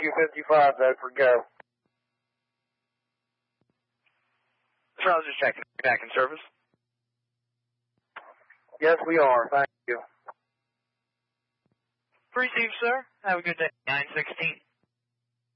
255 though for go. So I was just checking back in service. Yes, we are. Thank you. Received, sir. Have a good day. 916.